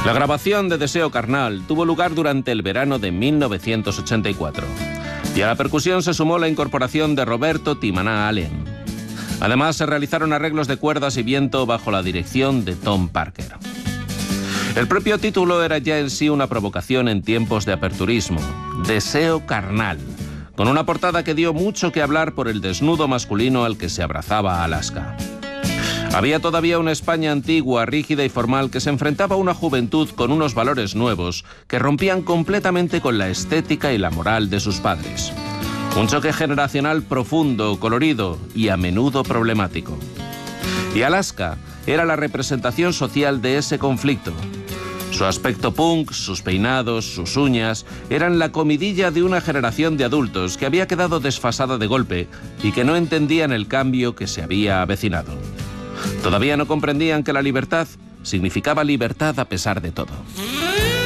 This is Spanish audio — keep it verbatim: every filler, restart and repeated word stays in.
La grabación de Deseo Carnal tuvo lugar durante el verano de mil novecientos ochenta y cuatro y a la percusión se sumó la incorporación de Roberto Timanà Allen. Además, se realizaron arreglos de cuerdas y viento bajo la dirección de Tom Parker. El propio título era ya en sí una provocación en tiempos de aperturismo, Deseo Carnal, con una portada que dio mucho que hablar por el desnudo masculino al que se abrazaba Alaska. Había todavía una España antigua, rígida y formal que se enfrentaba a una juventud con unos valores nuevos que rompían completamente con la estética y la moral de sus padres. Un choque generacional profundo, colorido y a menudo problemático. Y Alaska era la representación social de ese conflicto. Su aspecto punk, sus peinados, sus uñas, eran la comidilla de una generación de adultos que había quedado desfasada de golpe y que no entendían el cambio que se había avecinado. Todavía no comprendían que la libertad significaba libertad a pesar de todo.